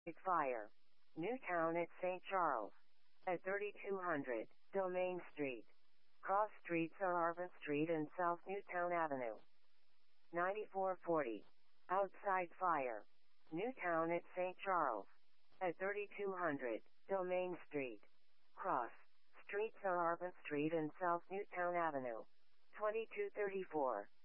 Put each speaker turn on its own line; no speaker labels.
Fire. Newtown at St. Charles. At 3200 Domain Street. Cross streets are Arvin Street and South Newtown Avenue. 9440. Outside fire. Newtown at St. Charles. At 3200 Domain Street. Cross streets are Arvin Street and South Newtown Avenue. 2234.